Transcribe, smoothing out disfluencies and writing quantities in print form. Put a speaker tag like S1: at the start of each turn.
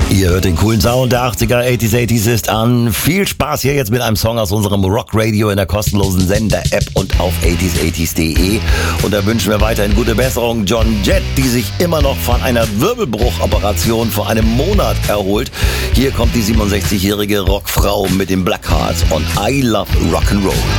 S1: Ihr hört den coolen Sound der 80er, 80s ist an. Viel Spaß hier jetzt mit einem Song aus unserem Rock Radio in der kostenlosen Sender-App und auf 80s80s.de. Und da wünschen wir weiterhin gute Besserung John Jett, die sich immer noch von einer Wirbelbruchoperation vor einem Monat erholt. Hier kommt die 67-jährige Rockfrau mit den Blackhearts und I Love Rock'n'Roll.